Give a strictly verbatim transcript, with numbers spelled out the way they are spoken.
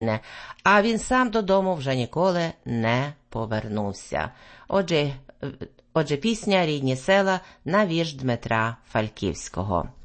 а він сам додому вже ніколи не повернувся. Отже, отже пісня «Рідні села» на вірш Дмитра Фальківського.